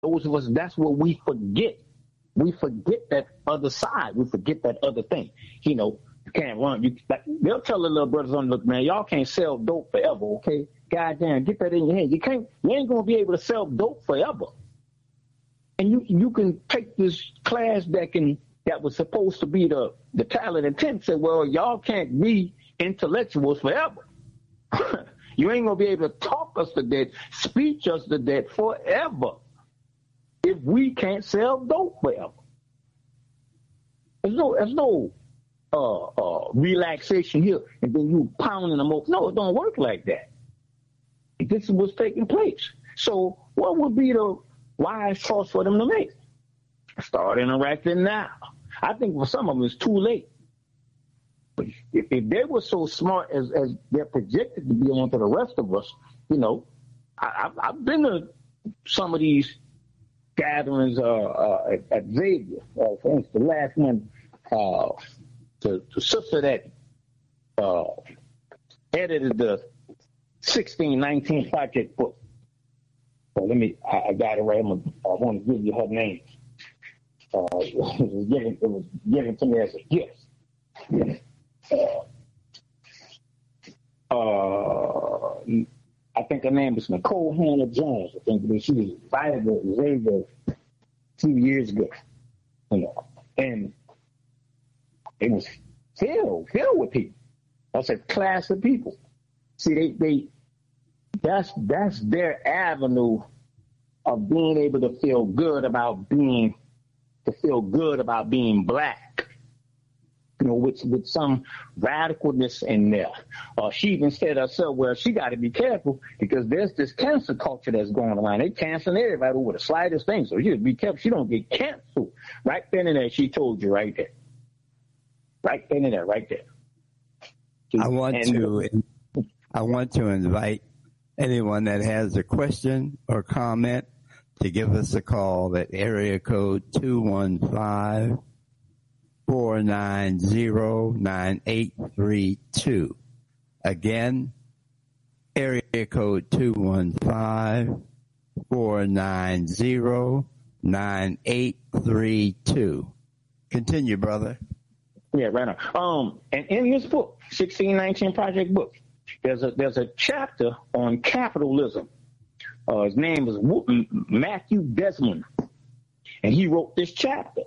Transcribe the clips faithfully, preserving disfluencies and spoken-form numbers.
Those of us, that's what we forget. We forget that other side. We forget that other thing. You know, you can't run. You like, they'll tell the little brothers on, look, man, y'all can't sell dope forever, okay? Goddamn, get that in your head. You can't. You ain't gonna be able to sell dope forever. And you you can take this class that can that was supposed to be the the talent and intent. Say, well, y'all can't be intellectuals forever. You ain't gonna be able to talk us to death, speech us to death forever. If we can't sell dope forever, there's no, there's no uh, uh, relaxation here, and then you pounding them over. No, it don't work like that. This is what's taking place. So, what would be the wise choice for them to make? Start interacting now. I think for some of them, it's too late. But if, if they were so smart as, as they're projected to be on to the rest of us, you know, I, I've, I've been to some of these gatherings uh, uh, at, at Xavier. Uh, for instance, the last one, uh, the, the sister that uh, edited the sixteen nineteen Project book. So let me, I, I got it right. I'm gonna, I want to give you her name. Uh, it, was given, it was given to me as a gift. Uh, uh, I think her name is Nicole Hannah Jones. I think she was invited to Xavier two years ago, you know, and it was filled, filled with people. That's a class of people. See, they, they, that's that's their avenue of being able to feel good about being, to feel good about being black. You know, with with some radicalness in there. Uh, she even said herself, well, she got to be careful because there's this cancer culture that's going around. They canceling everybody over the slightest thing. So you be careful she don't get canceled. Right then and there, she told you right there. Right then and there, right there. I want and, to, I want to invite anyone that has a question or comment to give us a call at area code two one five, four nine zero, nine eight three two. Again, area code two one five, four nine zero, nine eight three two. Continue, brother. Yeah, right on. Um, and in this book, sixteen nineteen Project book, there's a there's a chapter on capitalism. Uh, his name is Matthew Desmond, and he wrote this chapter.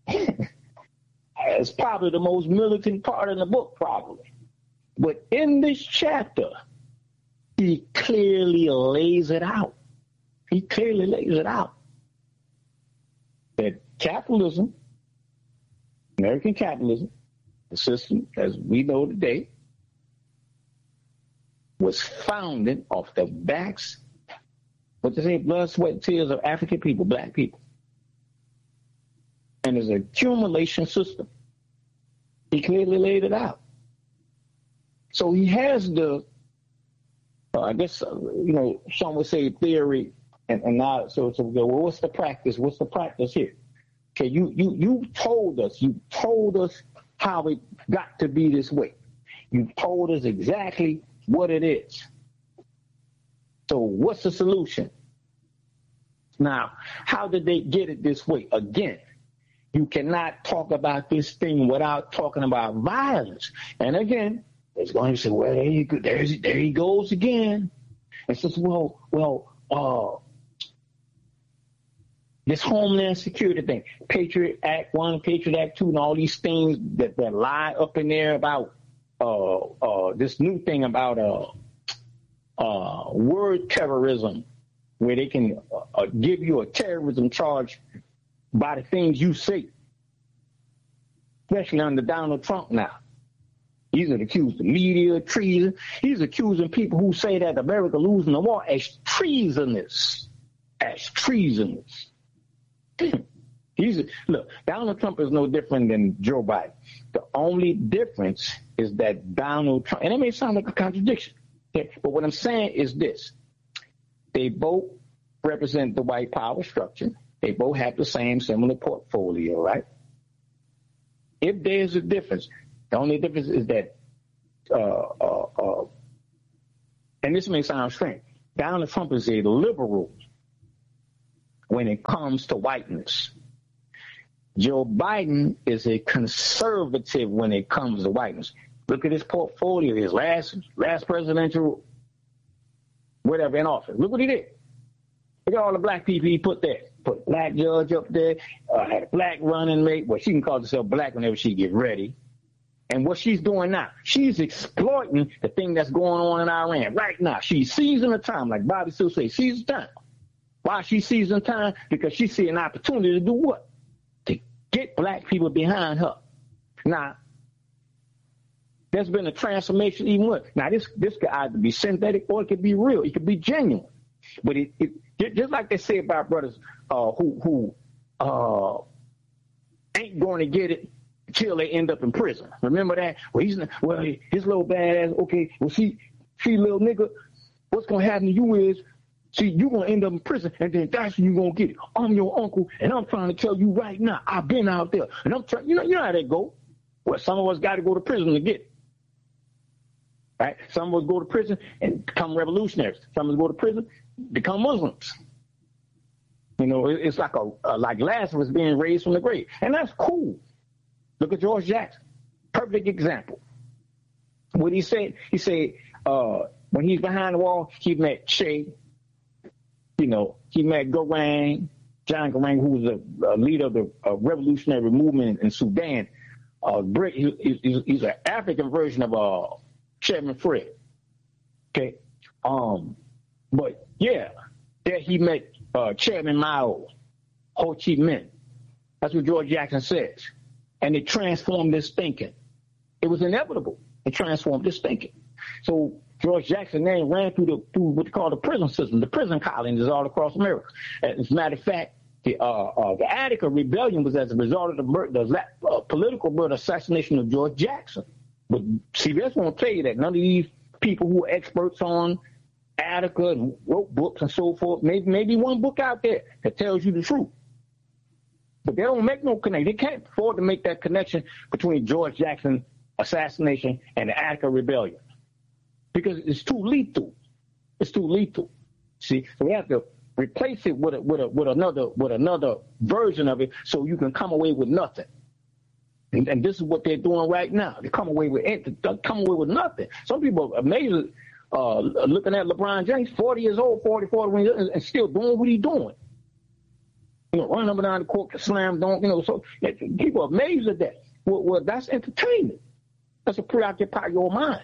It's probably the most militant part of the book, probably. But in this chapter, he clearly lays it out. He clearly lays it out. That capitalism, American capitalism, the system as we know today, was founded off the backs, what they say, blood, sweat, and tears of African people, black people. And it's an accumulation system. He clearly laid it out. So he has the, uh, I guess, uh, you know, some would say theory, and, and now, so, so we go, well, what's the practice? What's the practice here? Okay, you, you, you told us, you told us how it got to be this way. You told us exactly what it is. So what's the solution? Now, how did they get it this way? Again, you cannot talk about this thing without talking about violence. And again, it's going to say, well, there you go, there's, there he goes again. And says, well, well, uh, this Homeland Security thing, Patriot Act one, Patriot Act two, and all these things that, that lie up in there about uh, uh, this new thing about uh, uh, word terrorism, where they can uh, give you a terrorism charge by the things you say, especially under Donald Trump now. He's accused of media, treason. He's accusing people who say that America losing the war as treasonous, as treasonous. He's look, Donald Trump is no different than Joe Biden. The only difference is that Donald Trump, and it may sound like a contradiction, okay, but what I'm saying is this. They both represent the white power structure. They both have the same similar portfolio, right? If there's a difference, the only difference is that, uh, uh, uh, and this may sound strange, Donald Trump is a liberal. when it comes to whiteness. Joe Biden is a conservative when it comes to whiteness. Look at his portfolio, his last last presidential whatever in office. Look what he did. Look at all the black people he put there. Put a black judge up there, uh, had a black running mate. Well, she can call herself black whenever she get ready. And what she's doing now, she's exploiting the thing that's going on in Iran right now. She's seizing the time, like Bobby Seale says, seizing time. Why she seizing time? Because she see an opportunity to do what? To get black people behind her. Now, there's been a transformation even with. Now, this this could either be synthetic or it could be real. It could be genuine. But it, it just like they say about brothers uh, who who uh, ain't going to get it till they end up in prison. Remember that? Well, he's not, well, his little badass. Okay, well, see, see, little nigga, what's gonna happen to you is, see, you're gonna end up in prison, and then that's when you're gonna get it. I'm your uncle, and I'm trying to tell you right now, I've been out there, and I'm trying. You know, you know how that go. Well, some of us got to go to prison to get it. Right? Some of us go to prison and become revolutionaries. Some of us go to prison, become Muslims. You know, it's like a, a like Lazarus being raised from the grave, and that's cool. Look at George Jackson, perfect example. What he said, he said uh, when he's behind the wall, he met Che. You know, he met Garang, John Garang, who was a, a leader of the uh, revolutionary movement in Sudan. Uh, he, he's, he's an African version of uh, Chairman Fred. Okay, um, but yeah, there he met uh, Chairman Mao, Ho Chi Minh. That's what George Jackson says. And it transformed his thinking. It was inevitable. It transformed his thinking. So George Jackson then ran through the through what they call the prison system, the prison colonies all across America. As a matter of fact, the uh, uh, the Attica Rebellion was as a result of the, mur- the uh, political murder assassination of George Jackson. But C B S won't tell you that. None of these people who are experts on Attica and wrote books and so forth, maybe maybe one book out there that tells you the truth. But they don't make no connection. They can't afford to make that connection between George Jackson assassination and the Attica Rebellion because it's too lethal. It's too lethal. See, so we have to replace it with a, with a, with another with another version of it, so you can come away with nothing. And, and this is what they're doing right now. They come away with it. They come away with nothing. Some people are amazed uh, looking at LeBron James, forty years old, forty, forty, and still doing what he's doing. You know, running up and down the court, slam dunk, you know, so people are amazed at that. Well, well, that's entertainment. That's a preoccupy your mind.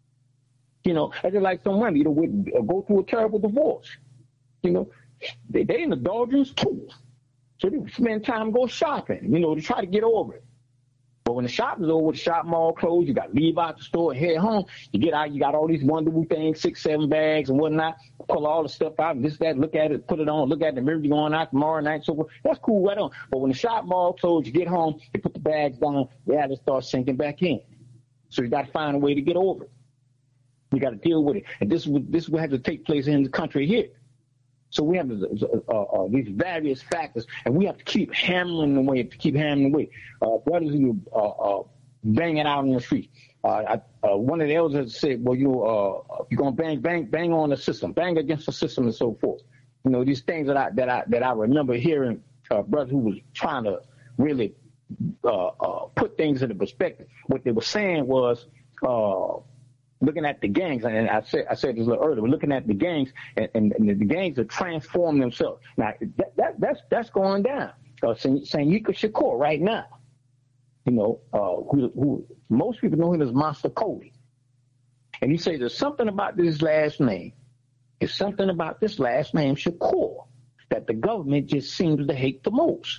You know, it's just like some women, you know, would go through a terrible divorce. You know, they, they in the doldrums too. So they spend time go shopping, you know, to try to get over it. But when the shop is over, the shop mall closed, you got to leave out the store and head home. You get out, you got all these wonderful things, six, seven bags and whatnot. Pull all the stuff out, and this, that, look at it, put it on, look at the mirror, you're going out tomorrow night, so forth. That's cool right on. But when the shop mall closed, you get home, you put the bags down, reality starts sinking back in. So you got to find a way to get over it. You got to deal with it. And this is what, this is what has to take place in the country here. So we have uh, uh, these various factors, and we have to keep hammering away, to keep hammering away. Uh, brothers who uh, uh, bang it out on the street. Uh, I, uh, one of the elders said, well, you, uh, you're going to bang, bang, bang on the system, bang against the system and so forth. You know, these things that I, that I, that I remember hearing uh, brothers who was trying to really uh, uh, put things into perspective. What they were saying was, uh, looking at the gangs, and I said I said this a little earlier, we're looking at the gangs, and, and, and the gangs are transforming themselves. Now, that, that, that's that's going down. Uh, Sanyika Shakur right now, you know, uh, who, who most people know him as Monster Cody. And he says there's something about this last name. It's something about this last name, Shakur, that the government just seems to hate the most.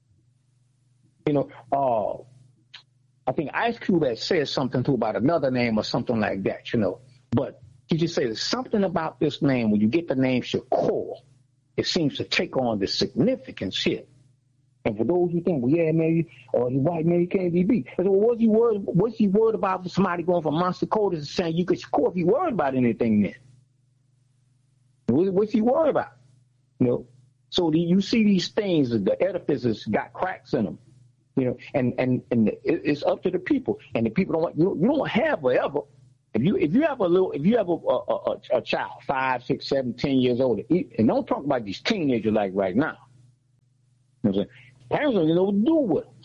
You know, uh, I think Ice Cube had said something too about another name or something like that, you know. But he just says there's something about this name. When you get the name Shakur, it seems to take on this significance here. And for those who think, well, yeah, maybe, or he's white, maybe he can't be beat. I said, well, what's he worried, what's he worried about for somebody going from Monster Code to saying you could Shakur if he worried about anything then? What, what's he worried about? You know? So the, you see these things, the edifices got cracks in them. You know, and, and, and it's up to the people, and the people don't want, you, you don't have forever. If you if you have a little, if you have a a, a, a child, five, six, seven, ten years old, and don't talk about these teenagers like right now. You know what I'm saying? Parents don't even know what to do with them.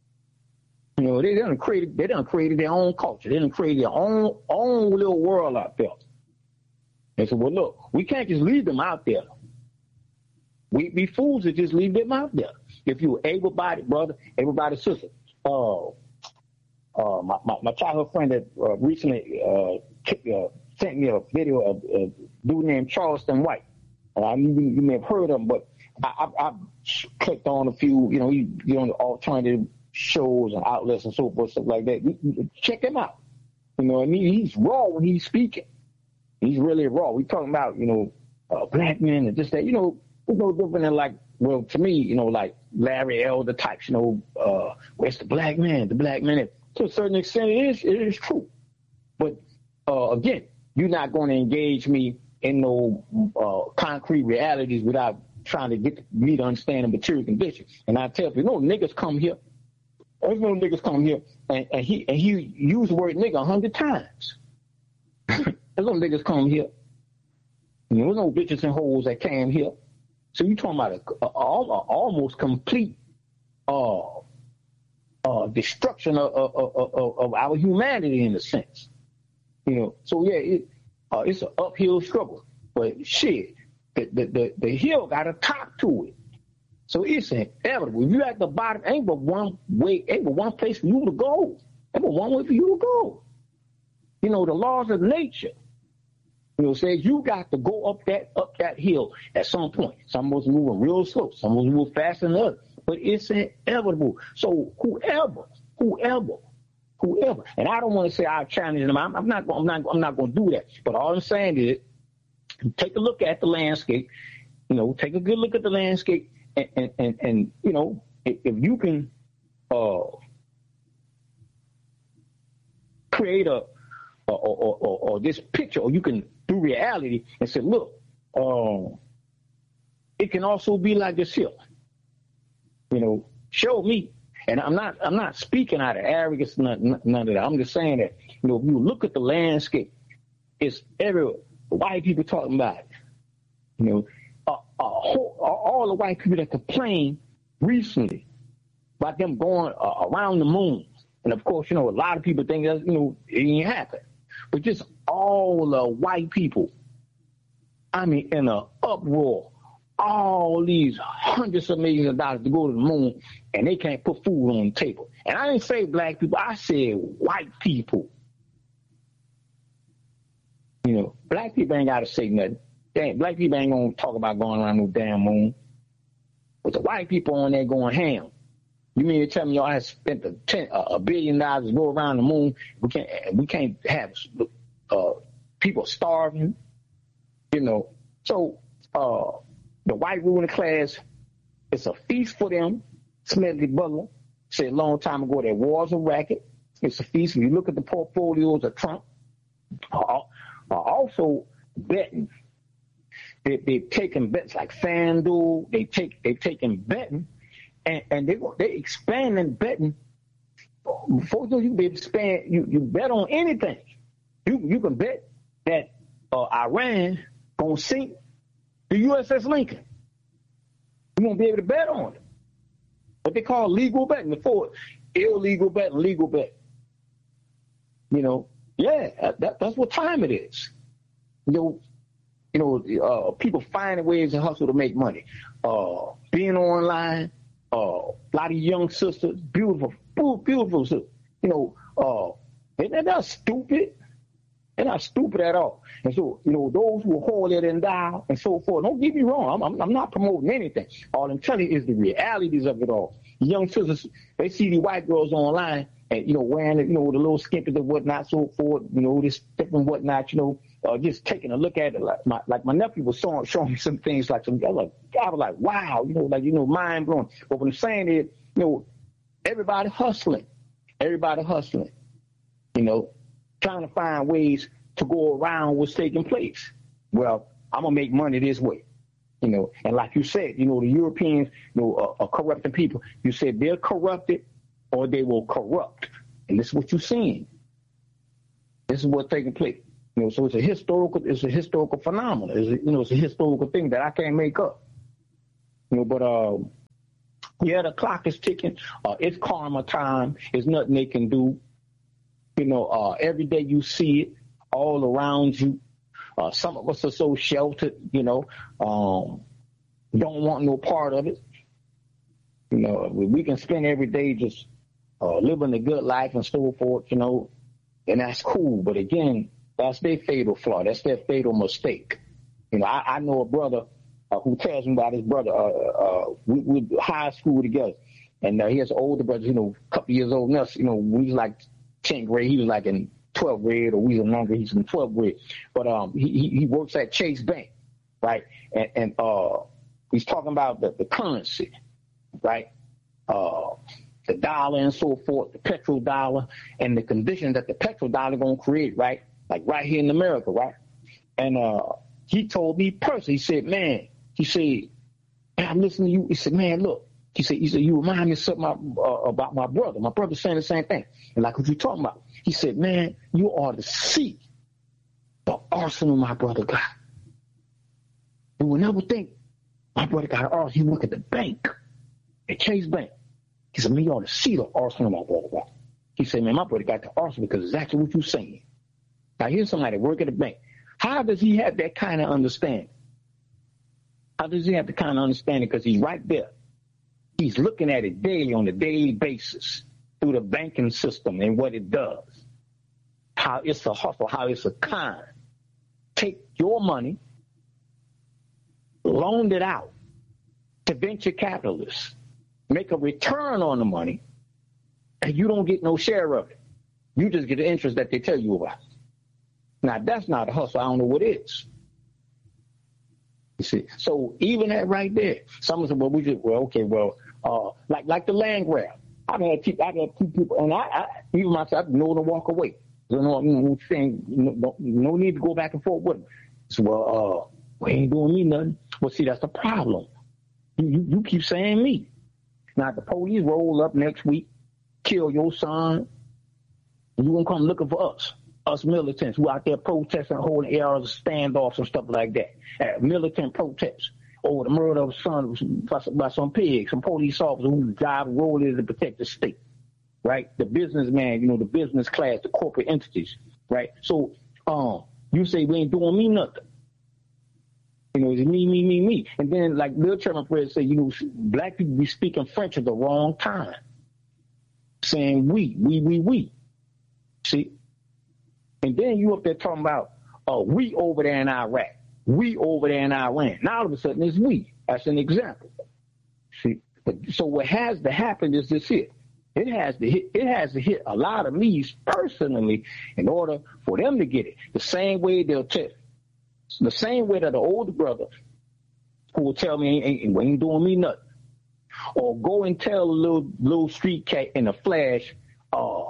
You know, they done created, they done created their own culture. They done created their own, own little world out there. They said, well, look, we can't just leave them out there. We'd be fools to just leave them out there. If you're able-bodied brother, able-bodied sister. Uh, uh, my, my, my childhood friend that uh, recently uh, uh, sent me a video of a dude named Charleston White. Uh, I mean, you, you may have heard of him, but I, I, I clicked on a few, you know, you, you know, alternative shows and outlets and so forth, stuff like that. You, you check him out. You know, I mean, he's raw when he's speaking. He's really raw. We talking about, you know, uh, black men and just that, you know, it's no different than like, well, to me, you know, like Larry Elder types, you know, uh, where's the black man? The black man. To a certain extent, it is, it is true. But uh, again, you're not going to engage me in no uh, concrete realities without trying to get me to understand the material conditions. And I tell people, no niggas come here. There's no niggas come here, and, and he and he used the word nigga a hundred times. There's no niggas come here. You know, there's no bitches and hoes that came here. So you're talking about a, a, a, a almost complete uh, uh, destruction of, of, of, of our humanity in a sense. You know, so yeah, it, uh, it's an uphill struggle. But shit, the, the, the, the hill got a top to it. So it's inevitable. If you're at the bottom, ain't but one way, ain't but one place for you to go. Ain't but one way for you to go. You know, the laws of nature, you know, says you got to go up that up that hill at some point. Some of us moving real slow, some of us move faster than others. But it's inevitable. So whoever, whoever, whoever, and I don't want to say I challenge them. I'm, I'm not. I'm not. I'm not going to do that. But all I'm saying is, take a look at the landscape. You know, take a good look at the landscape, and and and, and you know, if, if you can uh, create a or, or, or, or this picture, or you can do reality and say, look, uh, it can also be like this here. You know, show me. And I'm not I'm not speaking out of arrogance, none, none of that. I'm just saying that, you know, if you look at the landscape, it's everywhere. White people talking about it. You know, uh, uh, whole, uh, all the white people that complain recently about them going uh, around the moon. And of course, you know, a lot of people think that, you know, it ain't happen. But just all the white people, I mean, in an uproar, all these hundreds of millions of dollars to go to the moon, and they can't put food on the table. And I didn't say black people, I said white people. You know, black people ain't got to say nothing. They ain't, black people ain't going to talk about going around no damn moon. But the white people on there going ham. You mean to tell me y'all have spent a, ten, a billion dollars to go around the moon? We can't, we can't have uh, people starving, you know. So uh, the white ruling class, it's a feast for them. Smedley Butler said a long time ago that war's a racket. It's a feast. When you look at the portfolios of Trump, uh, uh, also betting. They, they've taken bets like FanDuel. They take, they've taken betting. And, and they they expanding betting. Before you, you be expand, you, you bet on anything. You you can bet that uh, Iran gonna sink the U S S Lincoln. You won't be able to bet on it. What they call legal betting. Before illegal betting, legal bet. You know, yeah, that, that's what time it is. You know, you know, uh, people finding ways to hustle to make money. Uh, being online. Uh, a lot of young sisters, beautiful, beautiful sisters. You know, uh, they, they're not stupid. They're not stupid at all. And so, you know, those who are holier than thou and so forth, don't get me wrong. I'm, I'm, I'm not promoting anything. All I'm telling you is the realities of it all. Young sisters, they see these white girls online and, you know, wearing, you know, the little skimpies and whatnot, so forth, you know, this stuff and whatnot, you know, uh, just taking a look at it. Like my, like my nephew was showing, showing me some things like some, I was like, I was like, wow, you know, like, you know, mind blowing. But what I'm saying is, you know, everybody hustling, everybody hustling, you know, trying to find ways to go around what's taking place. Well, I'm going to make money this way, you know. And like you said, you know, the Europeans, you know, are, are corrupting people. You said they're corrupted or they will corrupt. And this is what you're seeing. This is what's taking place. You know, so it's a historical, it's a historical phenomenon. It's a, you know, it's a historical thing that I can't make up. You know, but uh, Yeah, the clock is ticking. Uh, it's karma time. There's nothing they can do. You know, uh, every day you see it all around you. Uh, some of us are so sheltered, you know, um, don't want no part of it. You know, we can spend every day just uh, living a good life and so forth, you know, and that's cool. But again, that's their fatal flaw. That's their fatal mistake. You know, I, I know a brother uh, who tells me about his brother. Uh, uh, we, we high school together, and uh, he has an older brother, you know, a couple years older than us. You know, we was like tenth grade. He was like in twelfth grade, or we were younger. He's in twelfth grade. But um, he, he he works at Chase Bank, right? And, and uh, he's talking about the, the currency, right? Uh, the dollar and so forth, the petrol dollar, and the conditions that the petrol dollar gonna create, right? Like right here in America, right? And uh, he told me personally, he said, man, he said, man, I'm listening to you. He said, man, look, he said, he said, you remind me of something about, uh, about my brother. My brother's saying the same thing. And like what you talking about, he said, man, you ought to see the arsenal my brother got. You would never think my brother got an arsenal. He worked at the bank, at Chase Bank. He said, man, you ought to see the arsenal my brother got. He said, man, my brother got the arsenal because exactly what you're saying. Now, here's somebody that work at the bank. How does he have that kind of understanding? How does he have the kind of understanding? Because he's right there. He's looking at it daily on a daily basis through the banking system and what it does. How it's a hustle, how it's a con. Take your money, loan it out to venture capitalists, make a return on the money, and you don't get no share of it. You just get the interest that they tell you about. Now, that's not a hustle. I don't know what it is. You see, so even that right there, someone said, well, we just, well, okay, well, uh, like like the land grab. I've had people, I've had two people, and I, I even myself, I know to walk away. You know, you know saying, no, no need to go back and forth with them. So, well, uh, we ain't doing me nothing. Well, see, that's the problem. You, you, you keep saying me. Now, the police roll up next week, kill your son, and you gonna come looking for us. Us militants who out there protesting, holding areas of standoffs and stuff like that. Uh, militant protests over the murder of son by some pigs, some police officers who drive rollers to protect the state, right? The businessman, you know, the business class, the corporate entities, right? So um, you say we ain't doing me nothing. You know, it's me, me, me, me. And then like Bill Chairman Fred said, you know, black people be speaking French at the wrong time, saying we, we, we, we. See? And then you up there talking about, oh, we over there in Iraq, we over there in Iran. Now all of a sudden it's we. That's an example. See, but, so what has to happen is this here. It has to hit. It has to hit a lot of me's personally in order for them to get it. The same way they'll tell, the same way that the older brother who will tell me ain't, ain't, ain't doing me nothing, or go and tell a little little street cat in a flash, uh.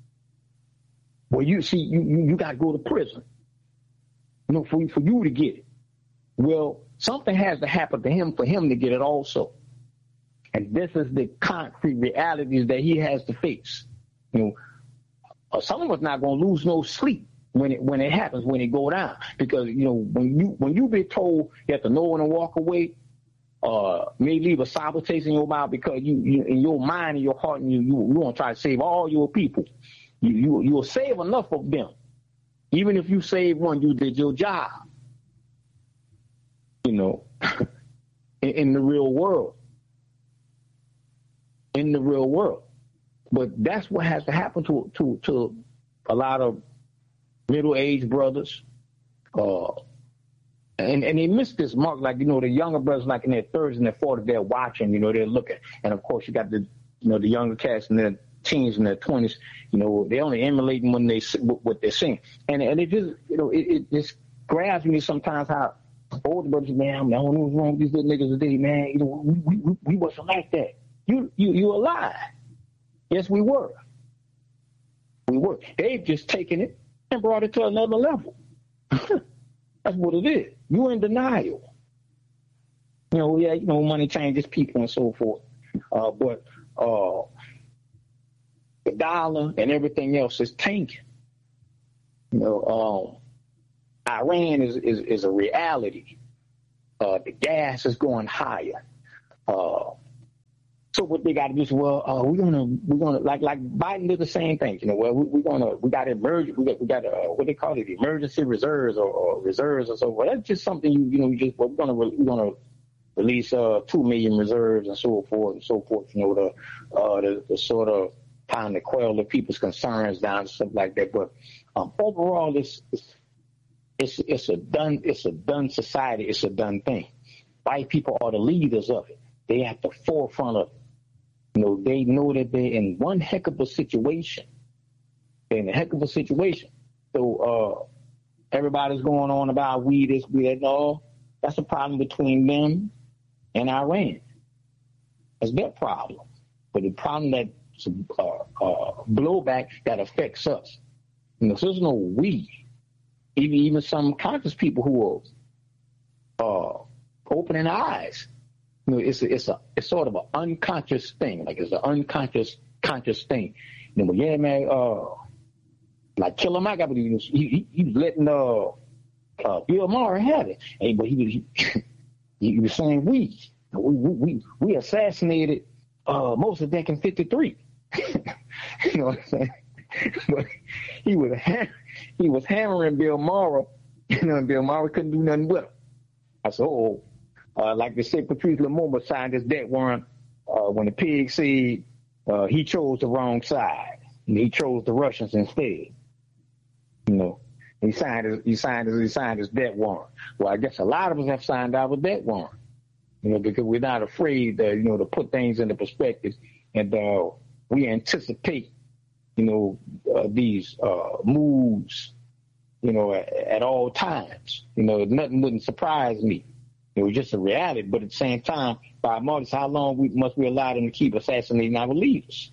Well, you see, you, you, you got to go to prison, you know, for, for you to get it. Well, something has to happen to him for him to get it also. And this is the concrete realities that he has to face. You know, uh, some of us not going to lose no sleep when it when it happens, when it go down. Because, you know, when you when you be told you have to know when to walk away, uh, may leave a sour taste in your mouth because you, you in your mind and your heart, and you, you, you want to try to save all your people. You, you, you'll save enough of them. Even if you save one, you did your job. You know, in, in the real world. In the real world. But that's what has to happen to to, to a lot of middle-aged brothers. Uh, and, and they miss this mark. Like, you know, the younger brothers, like in their thirties and their forties, they're watching, you know, they're looking. And, of course, you got the, you know, the younger cats in their teens and their twenties, you know, they're only emulating when they what they're seeing, and and it just, you know, it, it just grabs me sometimes how older brothers, man, I don't know what's wrong with these little niggas today, man. You know, we we, we wasn't like that. You you you a lie. Yes, we were. We were. They've just taken it and brought it to another level. That's what it is. You in denial. You know, yeah, you know, money changes people and so forth, uh, but. Uh, The dollar and everything else is tanking. You know, um, Iran is, is, is a reality. Uh, the gas is going higher. Uh, So what they got to do is, well, uh, we're gonna, we're gonna, like, like Biden did the same thing, you know. Well, we, we're gonna, we got emerg, we got, we got, uh, what they call it, emergency reserves or, or reserves or so. Well, that's just something you, you know, you just, well, we're gonna, we're gonna release uh two million reserves and so forth and so forth, you know, the, uh, the, the sort of time to quell the people's concerns down and stuff like that. But um, overall, it's, it's, it's, it's a done, it's a done society. It's a done thing. White people are the leaders of it. They at the forefront of it. You know, they know that they're in one heck of a situation. They're in a heck of a situation. So uh, everybody's going on about we this, we that. No, that's a problem between them and Iran. That's their problem. But the problem that's uh, uh, blowback that affects us. You know, so there's no we. Even even some conscious people who are uh, opening eyes. You know, it's a, it's a it's sort of an unconscious thing, like it's an unconscious conscious thing. You know, but yeah, man, uh, like Killer Mike, I believe he he, he was letting uh, uh Bill Maher have it, hey, but he was he, he was saying we we we we assassinated uh Mossadegh in fifty-three. You know what I'm saying? But he was ha- he was hammering Bill Maher, you know, and Bill Maher couldn't do nothing with him. I said, oh. Uh, like they say, Patrice Lumumba signed his death warrant uh, when the pig said uh, he chose the wrong side. And he chose the Russians instead. You know, he signed his he signed his he signed his death warrant. Well, I guess a lot of us have signed our death warrant. You know, because we're not afraid, uh, you know, to put things into perspective, and uh, we anticipate, you know, uh, these uh, moves, you know, at, at all times. You know, nothing wouldn't surprise me. It was just a reality, but at the same time, by Marcus, how long we, must we allow them to keep assassinating our leaders?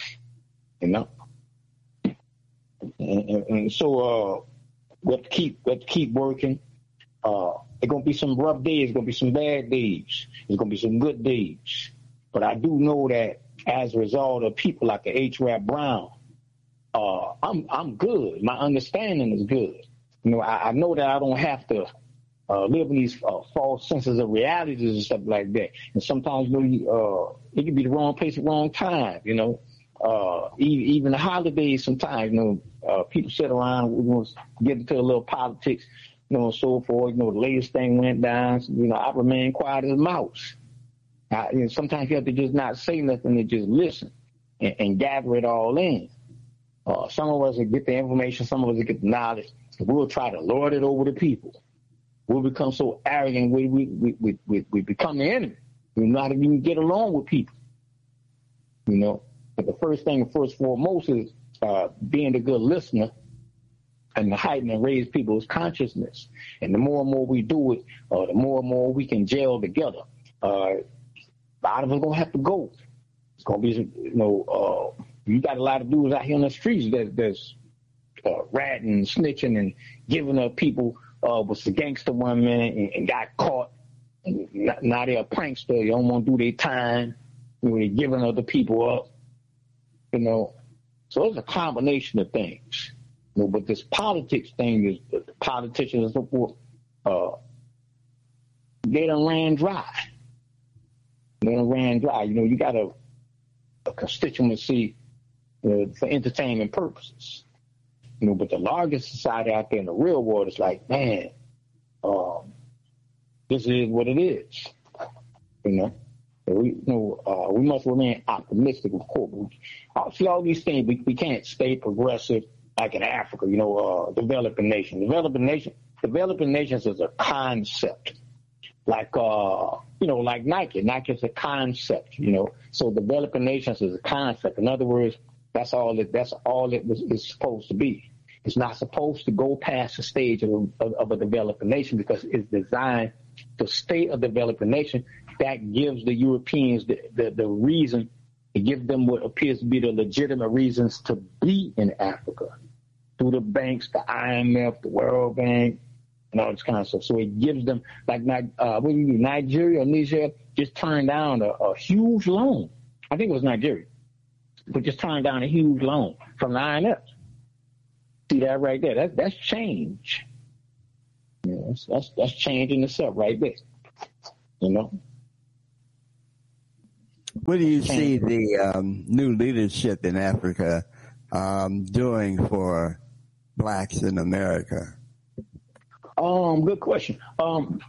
You know, and, and, and so uh, we have to keep we have to keep working. Uh, there's gonna be some rough days, there's gonna be some bad days, there's gonna be some good days. But I do know that as a result of people like the H. Rap Brown, uh, I'm I'm good. My understanding is good. You know, I, I know that I don't have to. Uh, live in these uh, false senses of realities and stuff like that. And sometimes, you know, you, uh, it can be the wrong place at the wrong time, you know. Uh, even, even the holidays sometimes, you know, uh, people sit around, we want to get into a little politics, you know, and so forth. You know, the latest thing went down. So, you know, I remain quiet as a mouse. I, you know, sometimes you have to just not say nothing and just listen and, and gather it all in. Uh, some of us will get the information, some of us will get the knowledge, and we'll try to lord it over the people. We'll become so arrogant, we we, we, we, we, we become the enemy. We're not even get along with people, you know. But the first thing, first and foremost, is uh, being a good listener and to heighten and raise people's consciousness. And the more and more we do it, uh, the more and more we can gel together. Uh, a lot of us going to have to go. It's going to be, you know, uh, you got a lot of dudes out here on the streets that, that's uh, ratting, snitching, and giving up people. Uh, was a gangster one minute and, and got caught. And now they're a prankster. They don't want to do their time. You know, they're giving other people up. You know, so it's a combination of things. You know, but this politics thing is the politicians and so forth. Uh, they done ran dry. They done ran dry. You know, you got a, a constituency uh, for entertainment purposes. You know, but the largest society out there in the real world is like, man, um, this is what it is. You know, so we, you know, uh, we must remain optimistic, of course. Uh, see, all these things, we, we can't stay progressive like in Africa, you know, uh, developing nation. Developing nation, developing nations is a concept. Like, uh, you know, like Nike. Nike is a concept, you know. So developing nations is a concept. In other words, that's all it, that's all it was, is supposed to be. It's not supposed to go past the stage of, of, of a developing nation because it's designed to stay a developing nation. That gives the Europeans the, the, the reason, it gives them what appears to be the legitimate reasons to be in Africa through the banks, the I M F, the World Bank, and all this kind of stuff. So it gives them, like, uh, what do you mean, Nigeria or Niger just turned down a, a huge loan. I think it was Nigeria, but just turned down a huge loan from the I M F. See that right there? That, that's change. You know, that's, that's that's change in itself right there. You know. What do you see the um, new leadership in Africa um, doing for blacks in America? Um, good question. Um,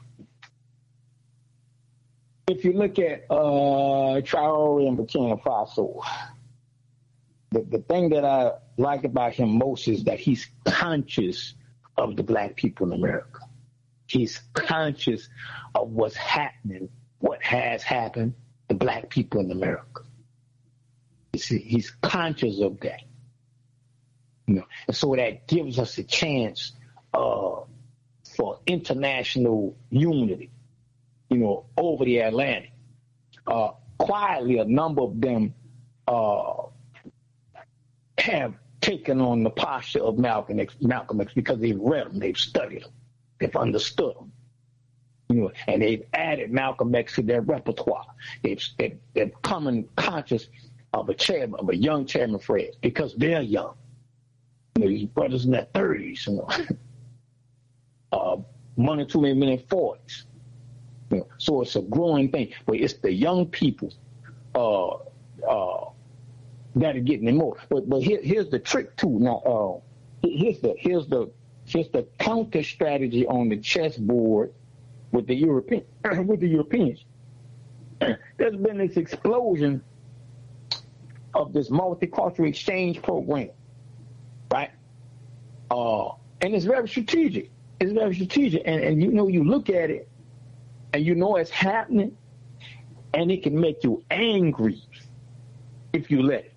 if you look at uh, Traore and Burkina Faso, the, the thing that I like about him most is that he's conscious of the black people in America. He's conscious of what's happening, what has happened to black people in America. You see, he's conscious of that. You know, and so that gives us a chance uh, for international unity, you know, over the Atlantic. Uh, quietly, a number of them uh, have taken on the posture of Malcolm X, Malcolm X because they've read them, they've studied them, they've understood them, you know, and they've added Malcolm X to their repertoire. They've, they've, they've become conscious of a chairman, of a young Chairman Fred, because they're young. You know, these brothers in their thirties, you know, uh, one or two, maybe in their forties. You know, so it's a growing thing, but it's the young people uh, uh, that are getting it more. But but here, here's the trick too. Now, uh, here's the here's the here's the counter strategy on the chessboard with the European with the Europeans. There's been this explosion of this multicultural exchange program, right? Uh, and it's very strategic. It's very strategic, and and you know you look at it, and you know it's happening, and it can make you angry if you let it.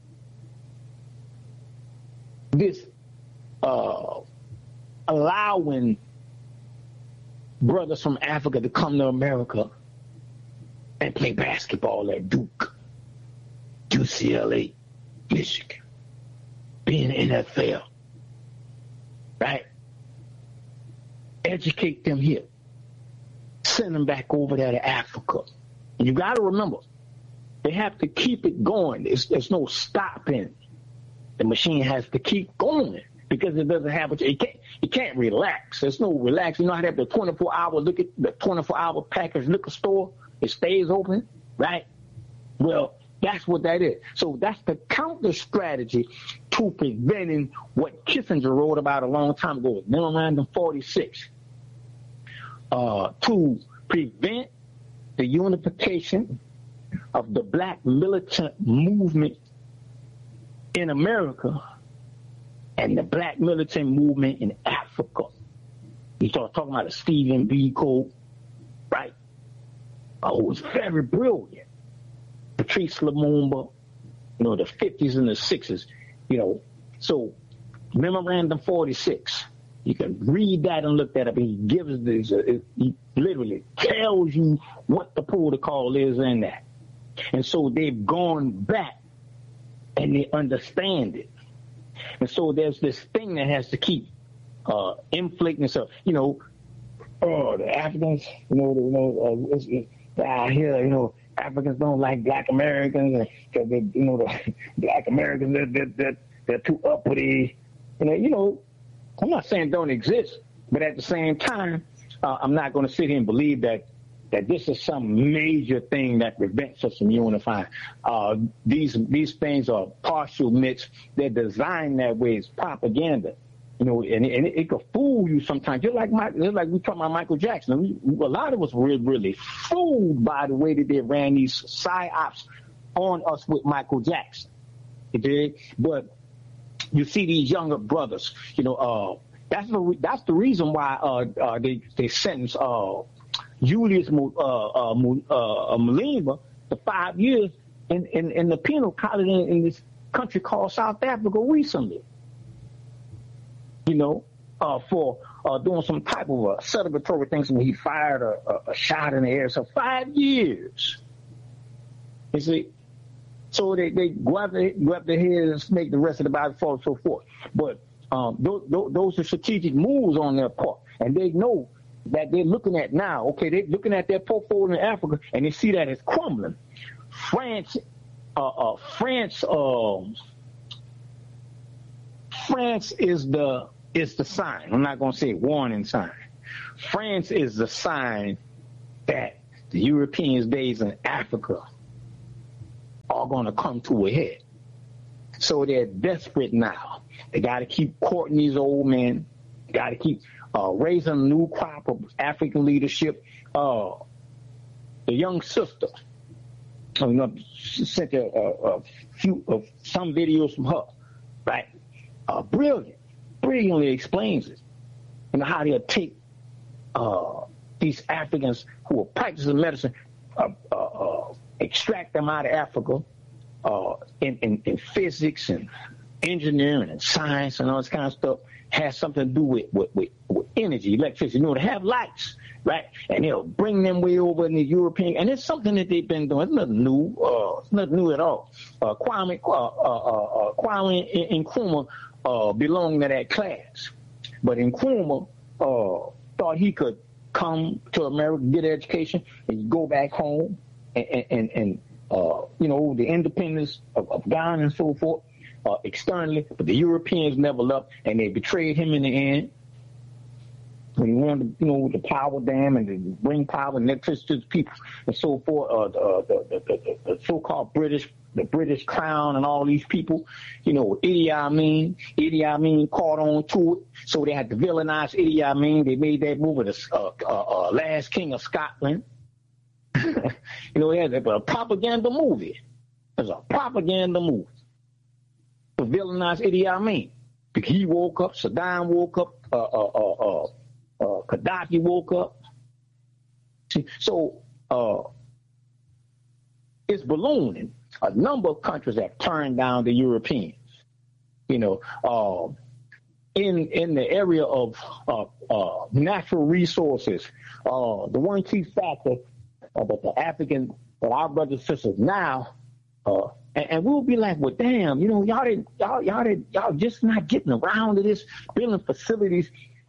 This uh, allowing brothers from Africa to come to America and play basketball at Duke, U C L A, Michigan, be in the N F L, right? Educate them here. Send them back over there to Africa. And you got to remember, they have to keep it going. There's, there's no stopping. The machine has to keep going because it doesn't have, it can't, it can't relax. There's no relax. You know how they have the twenty-four hour look at the twenty-four hour package liquor store? It stays open, right? Well, that's what that is. So that's the counter strategy to preventing what Kissinger wrote about a long time ago, Memorandum forty-six, uh, to prevent the unification of the black militant movement in America and the black militant movement in Africa. You start talking about a Stephen Biko, right? Uh, who was very brilliant. Patrice Lumumba, you know, the fifties and the sixties, you know. So, Memorandum forty-six, you can read that and look that up. He gives this, uh, he literally tells you what the protocol is in that. And so they've gone back and they understand it. And so there's this thing that has to keep uh, inflicting itself. You know, oh, the Africans, you know, you know, uh, it's, it's, I hear, you know, Africans don't like black Americans because they, you know, the black Americans, they're, they're, they're, they're too uppity. You know, you know, I'm not saying don't exist, but at the same time, uh, I'm not going to sit here and believe that that this is some major thing that prevents us from unifying. Uh, these these things are partial myths. They're designed that way. It's propaganda. You know, and, and it, it could fool you sometimes. Just like my, just like we talk about Michael Jackson. We, a lot of us were really fooled by the way that they ran these psyops on us with Michael Jackson. You dig? But you see these younger brothers. You know, uh, that's the that's the reason why uh, uh, they they sentenced uh, Julius uh, uh, uh, Malema to five years in, in, in the penal colony in, in this country called South Africa recently. You know, uh, for uh, doing some type of a celebratory things when he fired a, a, a shot in the air. So five years. You see? So they, they go up their, go up their heads and make the rest of the body fall and so forth. But um, those, those are strategic moves on their part. And they know that they're looking at now, okay, they're looking at their portfolio in Africa and they see that it's crumbling. France, uh, uh, France, um, France is the is the sign. I'm not going to say warning sign. France is the sign that the Europeans based in Africa are going to come to a head. So they're desperate now. They got to keep courting these old men. Got to keep uh, raising a new crop of African leadership. Uh, the young sister, I mean, sent a, a, a few of some videos from her, right? Uh, brilliant, brilliantly explains it. You know how they'll take uh, these Africans who are practicing medicine, uh, uh, uh, extract them out of Africa uh, in, in, in physics and engineering and science and all this kind of stuff. Has something to do with, with, with, with energy, electricity. You know, to have lights, right? And they'll bring them way over in the European, and it's something that they've been doing. It's nothing new. Uh, it's nothing new at all. Uh, Kwame, uh, uh, uh, Kwame Nkrumah uh, belonged to that class, but Nkrumah uh, thought he could come to America, get an education, and go back home, and, and, and uh, you know, the independence of, of Ghana and so forth. Uh, externally, but the Europeans never left, and they betrayed him in the end. When he wanted, you know, the power dam and to bring power and electricity to the people and so forth, uh, the, the, the, the, the so-called British, the British crown and all these people, you know, Idi Amin, Idi Amin caught on to it, so they had to villainize Idi Amin. They made that movie, the uh, uh, uh, Last King of Scotland. You know, it had a propaganda movie. It was a propaganda movie. To villainize Idi Amin. Because he woke up, Saddam woke up, uh, uh, uh, uh, Gaddafi woke up. See, so uh, it's ballooning. A number of countries have turned down the Europeans. You know, uh, in in the area of uh, uh, natural resources, uh, the one key factor uh, that the African, that our brothers and sisters now. Uh, And, and we'll be like, well, damn, you know, y'all didn't, y'all, y'all didn't, y'all just not getting around to this, building facilities,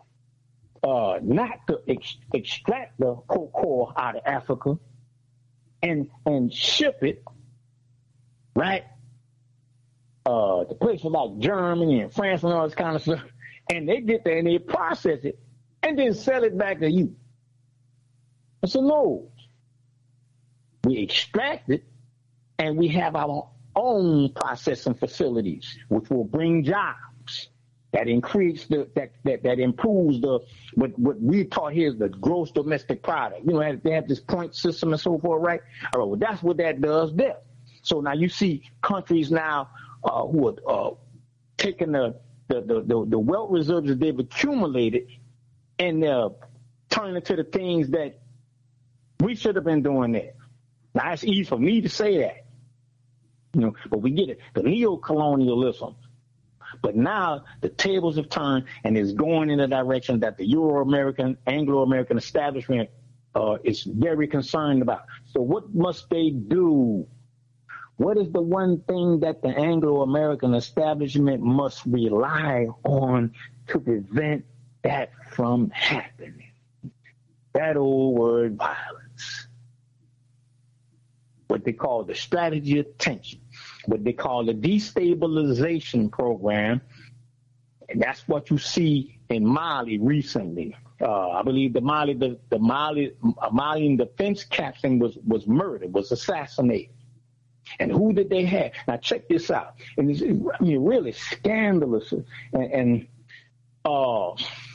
uh, not to ex- extract the cocoa out of Africa and and ship it, right? Uh, to places like Germany and France and all this kind of stuff, and they get there and they process it and then sell it back to you. I said, no, we extract it and we have our own processing facilities, which will bring jobs, that increase the that that, that improves the what what we taught here is the gross domestic product. You know, they have this point system and so forth, right? All right, well, that's what that does there. So now you see countries now uh, who are uh, taking the the, the the the wealth reserves that they've accumulated and uh, turning it to the things that we should have been doing there. Now it's easy for me to say that. You know, but we get it, the neo-colonialism. But now the tables have turned and it's going in the direction that the Euro-American, Anglo-American establishment uh, is very concerned about. So what must they do? What is the one thing that the Anglo-American establishment must rely on to prevent that from happening? That old word, violence. What they call the strategy of tension, what they call the destabilization program. And that's what you see in Mali recently. Uh, I believe the Mali, the, the Mali, Malian defense captain was, was murdered, was assassinated. And who did they have? Now check this out. And it's, I mean, really scandalous. And, and uh,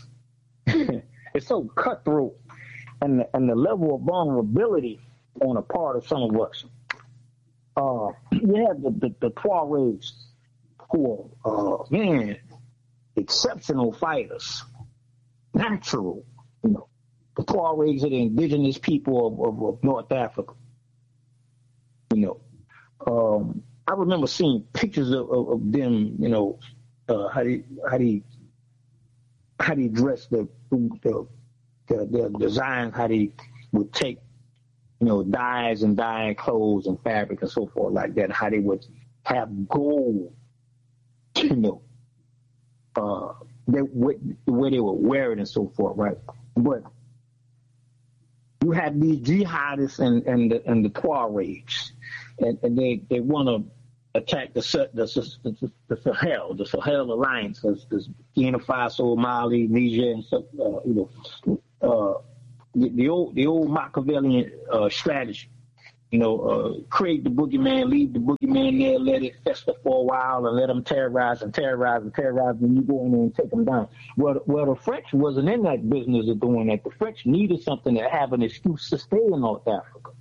it's so cutthroat. And the, and the level of vulnerability on a part of some of us. Uh, you have the, the, the Tuaregs who are, uh, man, exceptional fighters, natural, you know. The Tuaregs are the indigenous people of, of, of North Africa. You know, um, I remember seeing pictures of, of, of them, you know, uh, how they, how they, how they dress, the, the, the, the design, how they would take, you know, dyes and dyeing clothes and fabric and so forth like that, how they would have gold, you know, uh, they, the way they would wear it and so forth, right? But you have these jihadists and, and, the, and the Tuaregs, and, and they, they want to attack the, the, the, the Sahel, the Sahel Alliance, the Burkina Faso, Mali, Niger, and stuff, uh, you know, uh, The, the old the old Machiavellian uh, strategy. you know, uh, create the boogeyman, leave the boogeyman there, let it fester for a while, and let them terrorize and terrorize and terrorize, and you go in there and take them down. Well, well, the French wasn't in that business of doing that. The French needed something to have an excuse to stay in North Africa.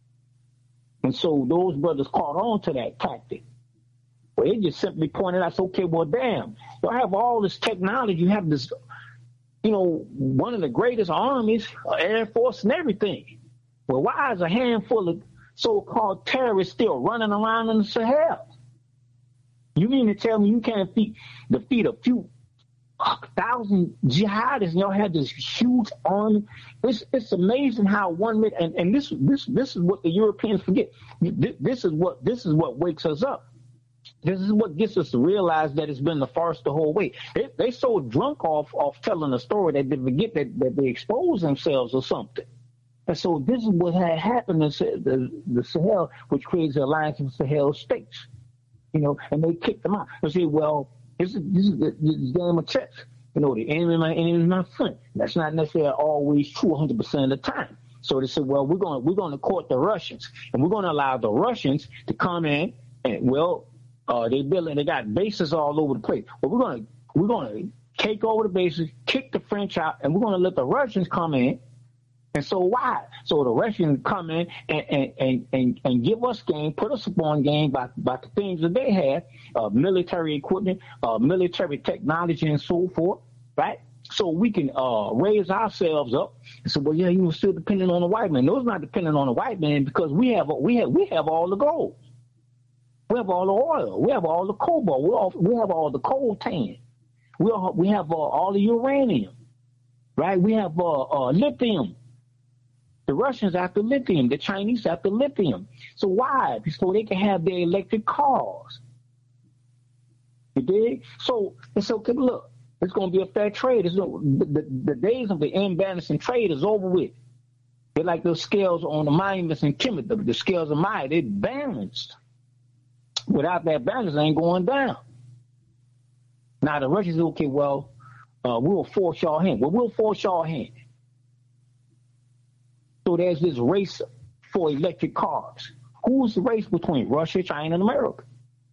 And so those brothers caught on to that tactic. Well, they just simply pointed out, okay, well, damn, you have all this technology, you have this, you know, one of the greatest armies, Air Force and everything. Well, why is a handful of so-called terrorists still running around in the Sahel? You mean to tell me you can't defeat, defeat a few uh, thousand jihadists and y'all had this huge army? It's it's amazing how one minute, and, and this this this is what the Europeans forget. This, this is what this is what wakes us up. This is what gets us to realize that it's been the farce the whole way. They they so drunk off off telling a story that they forget that, that they expose themselves or something. And so this is what had happened in the, the Sahel, which creates the Alliance of Sahel states. You know, and they kicked them out. They say, well, this is, this is the, the game of chess. You know, the enemy, my enemy is my friend. That's not necessarily always true one hundred percent of the time. So they said, well, we're going we're going to court the Russians, and we're going to allow the Russians to come in and, well, uh, they building, they got bases all over the place. Well, we're going to we're going to take over the bases, kick the French out, and we're going to let the Russians come in. And so why? So the Russians come in and, and, and, and, and give us game, put us upon game by, by the things that they have, uh, military equipment, uh, military technology, and so forth, right? So we can uh, raise ourselves up and say, well, yeah, you were still depending on the white man. No, it's not dependent on the white man because we have we have we have all the gold, we have all the oil, we have all the cobalt, we all, we have all the coltan, we all, we have uh, all the uranium, right? We have uh, uh, lithium. The Russians after lithium, the Chinese after lithium. So why? So they can have their electric cars. You dig? So it's okay. Look, it's going to be a fair trade. It's no, the, the, the days of the imbalancing trade is over with. They're like those scales on the monuments in Kemet. The, the scales of Maya, they're balanced. Without that balance, they ain't going down. Now the Russians say, okay, well, uh, we'll force y'all hand. Well, we'll force y'all hand. So there's this race for electric cars. Who's the race between Russia, China, and America?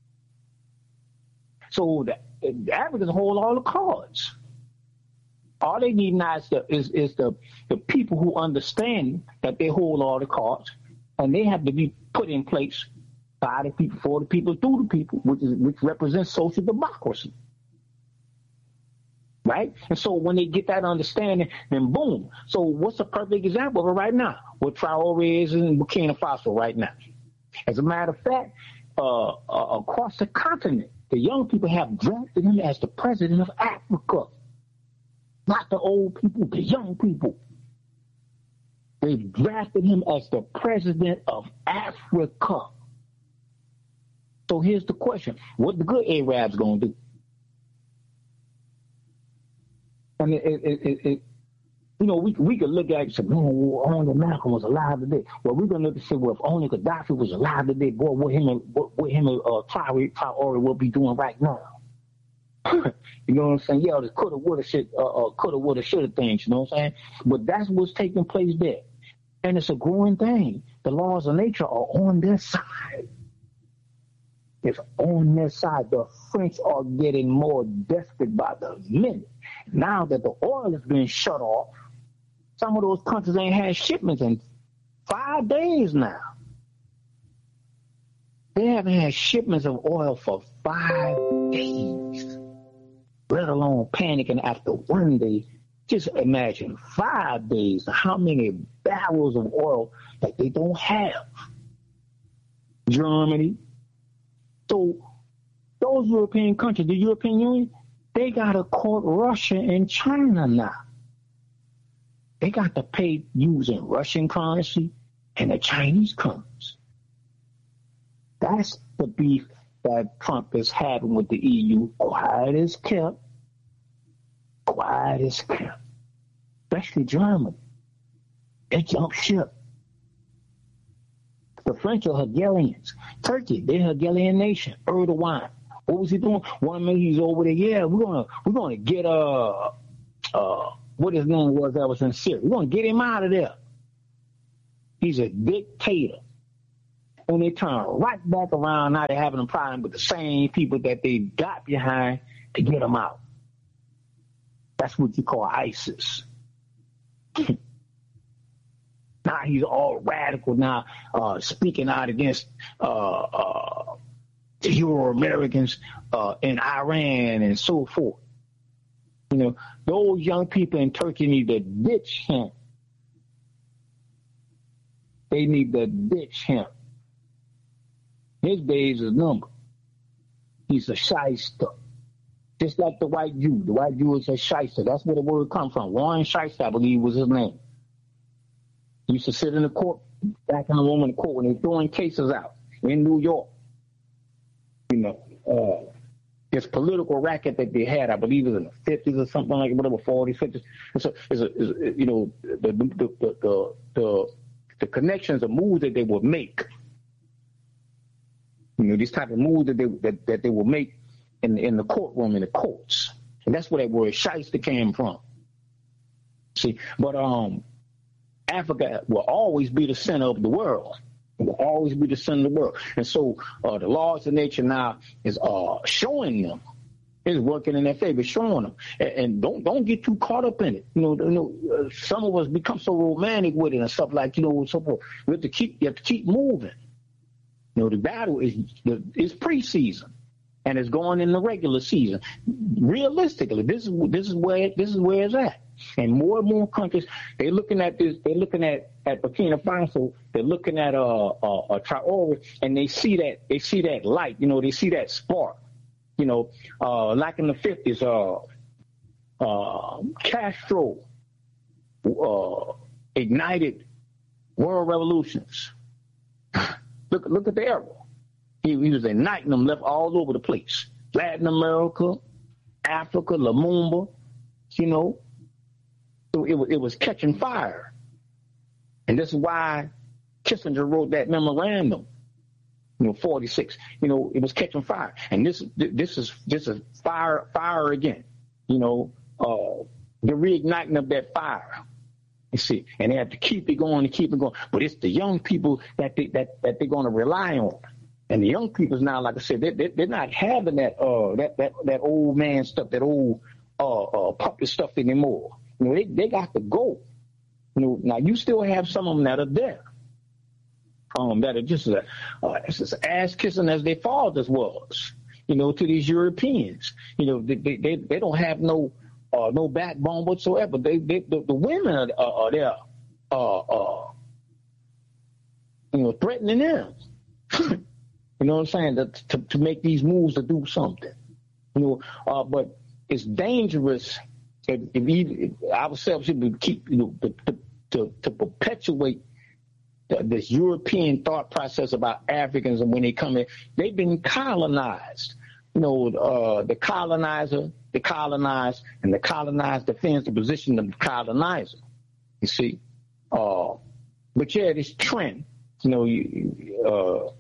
So the, the Africans hold all the cards. All they need now is, the, is, is the, the people who understand that they hold all the cards, and they have to be put in place by the people, for the people, through the people, which is which represents social democracy. Right? And so when they get that understanding, then boom. So what's a perfect example of it right now? What Traore is in Burkina Faso right now. As a matter of fact, uh, uh, across the continent, the young people have drafted him as the president of Africa. Not the old people, the young people. They've drafted him as the president of Africa. So here's the question. What the good Arabs going to do? And it, it, it, it, you know, we we could look at it and say, man, only Malcolm was alive today. Well, we're going to look and say, well, if only Gaddafi was alive today, boy, what him and what, what him and uh, Traore, Traore will be doing right now. You know what I'm saying? Yeah, the coulda, woulda, shit, uh, uh, coulda, woulda, shoulda things. You know what I'm saying? But that's what's taking place there, and it's a growing thing. The laws of nature are on their side. It's on their side. The French are getting more desperate by the minute. Now that the oil has been shut off, some of those countries ain't had shipments in five days now. They haven't had shipments of oil for five days, let alone panicking after one day. Just imagine five days, how many barrels of oil that they don't have. Germany. So those European countries, the European Union, they got to court Russia and China now. They got to pay using Russian currency and the Chinese currency. That's the beef that Trump is having with the E U. Quiet as kept. Quiet as kept. Especially Germany. They jumped ship. The French are Hegelians. Turkey, they're a Hegelian nation. Erdogan. What was he doing? One minute he's over there. Yeah, we're gonna we're gonna get uh uh what his name was that was in Syria. We're gonna get him out of there. He's a dictator. and they turn right back around. Now they're having a problem with the same people that they got behind to get them out. That's what you call ISIS. Now he's all radical now, uh, speaking out against uh, uh, the Euro Americans uh, in Iran and so forth. You know, those young people in Turkey need to ditch him. They need to ditch him. His days is numbered. He's a shyster. Just like the white Jew. The white Jew is a shyster. That's where the word comes from. Warren Shyster, I believe, was his name. He used to sit in the court, back in the room in the court when they were throwing cases out in New York. You know, uh, this political racket that they had, I believe it was in the fifties or something like whatever, forties, fifties. It's a, it's a, it's a, you know, the the, the the the the connections, the moves that they would make. You know, these type of moves that they that, that they will make in in the courtroom, in the courts, and that's where that word shyster came from. See, but um. Africa will always be the center of the world. It will always be the center of the world. And so uh, the laws of nature now is uh, showing them, is working in their favor, showing them. And, and don't don't get too caught up in it. You know, you know uh, some of us become so romantic with it and stuff like, you know, so forth. We have to keep, you have to keep moving. You know, the battle is is preseason, and it's going in the regular season. Realistically, this is this is where this is where it's at. And more and more countries, they're looking at this. They're looking at, at Burkina Faso. They're looking at uh, uh, uh Traore, and they see that they see that light. You know, they see that spark. You know, uh, like in the fifties, uh, uh, Castro uh, ignited world revolutions. Look, look at the arrow. He, he was igniting them, left all over the place. Latin America, Africa, Lumumba. You know. So it was, it was catching fire. And this is why Kissinger wrote that memorandum, you know, forty-six. You know, it was catching fire. And this this is this is fire fire again. You know, uh, the reigniting of that fire. You see, and they have to keep it going and keep it going. But it's the young people that they, that that they're going to rely on. And the young people's now, like I said, they, they, they're not having that uh that that that old man stuff, that old uh, uh puppet stuff anymore. You know, they, they got to go. You know, now you still have some of them that are there, um, that are just uh, as ass kissing as their fathers was. You know, to these Europeans. You know, they they, they, they don't have no uh, no backbone whatsoever. They, they the, the women are, are, are there, uh, uh, you know, threatening them. You know what I'm saying? To, to to make these moves to do something. You know, uh, but it's dangerous. If, if, we, if ourselves should keep, you know, to, to, to perpetuate the, this European thought process about Africans, and when they come in, they've been colonized. You know, uh, the colonizer, the colonized, and the colonized defends the position of the colonizer. You see, uh, but yeah, this trend, you know, you, uh,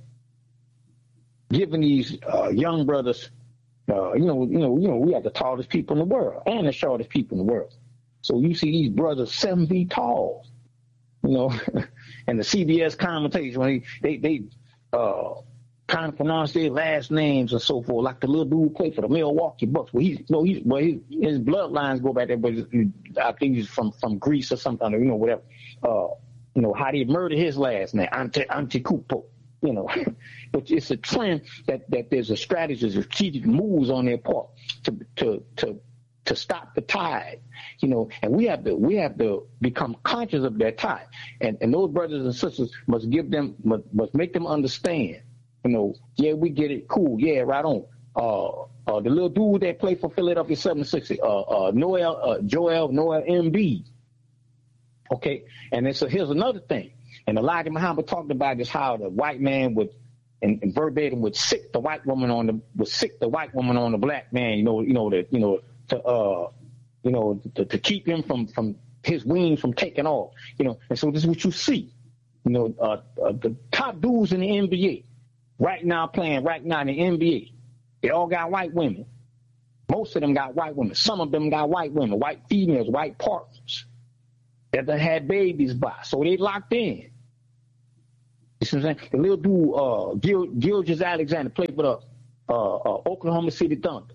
giving these uh, young brothers. Uh, you know, you know, you know, we have the tallest people in the world and the shortest people in the world. So you see these brothers seven feet tall, you know, and the C B S commentators when they they, they uh, kind of pronounce their last names and so forth, like the little dude who played for the Milwaukee Bucks. Well, he's, you know, he's, well, his, his bloodlines go back there, but I think he's from from Greece or something, or, you know, whatever. Uh, you know how they murdered his last name, Ante Antetokounmpo. You know, but it's a trend that, that there's a strategy, strategic moves on their part to to to to stop the tide. You know, and we have to we have to become conscious of that tide, and and those brothers and sisters must give them must, must make them understand. You know, yeah, we get it, cool, yeah, right on. Uh, uh the little dude that played for Philadelphia seventy-six, uh, uh, Noel, uh, Joel Noel Embiid. Okay, and then so here's another thing. And Elijah Muhammad talked about this, how the white man would, and, and verbatim, would sick the white woman on the, would sick the white woman on the black man, you know, you know, that, you know, to, uh, you know, to, to keep him from, from his wings from taking off, you know. And so this is what you see, you know, uh, uh, the top dudes in the N B A right now playing right now in the N B A, they all got white women. Most of them got white women. Some of them got white women, white females, white partners that they had babies by. So they locked in. You see what I'm saying? The little dude, uh, Gil, Gilgeous Alexander, played for the uh, uh, Oklahoma City Thunder.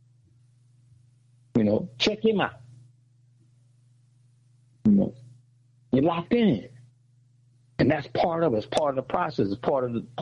You know, check him out. You know, you're locked in. And that's part of it. It's part of the process. It's part of the